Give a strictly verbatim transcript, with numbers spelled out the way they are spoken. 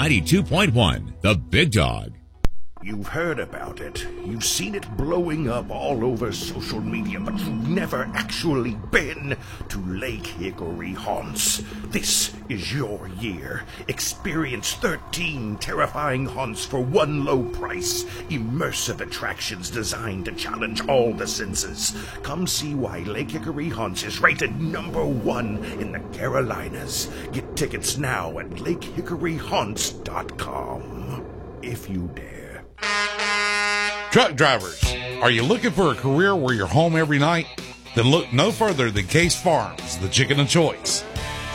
ninety-two point one, The Big Dog. You've heard about it. You've seen it blowing up all over social media, but you've never actually been to Lake Hickory Haunts. This is your year. Experience thirteen terrifying haunts for one low price. Immersive attractions designed to challenge all the senses. Come see why Lake Hickory Haunts is rated number one in the Carolinas. Get tickets now at lake hickory haunts dot com. If you dare. Truck drivers, are you looking for a career where you're home every night? Then look no further than Case Farms, the chicken of choice.